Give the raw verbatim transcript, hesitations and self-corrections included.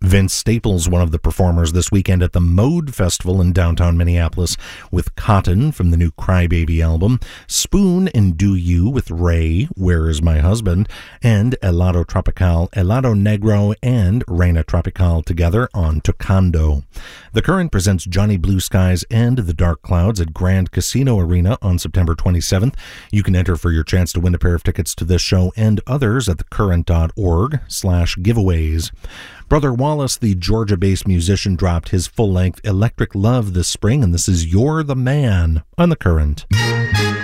Vince Staples, one of the performers this weekend at the Mode Festival in downtown Minneapolis with Cotton from the new Crybaby album, Spoon and Do You with Ray, Where Is My Husband, and Helado Tropical, Helado Negro, and Reina Tropical together on Tocando. The Current presents Johnny Blue Skies and The Dark Clouds at Grand Casino Arena on September twenty-seventh. You can enter for your chance to win a pair of tickets to this show and others at thecurrent.org slash giveaways. Brother Wallace, the Georgia-based musician, dropped his full-length Electric Love this spring, and this is You're the Man on The Current.